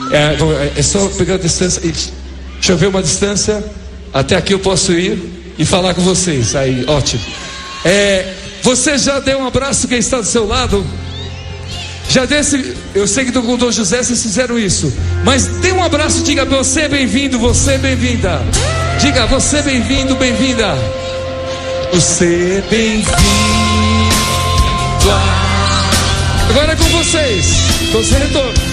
É só pegar a distância. Deixa eu ver uma distância. Até aqui eu posso ir e falar com vocês. Aí, ótimo. Você já deu um abraço quem está do seu lado? Já desse, eu sei que do Dom José vocês fizeram isso, mas dê um abraço, diga: você é bem-vindo, você é bem-vinda. Diga: você é bem-vindo, bem-vinda. Você é bem-vindo. Agora é com vocês. Você retorna.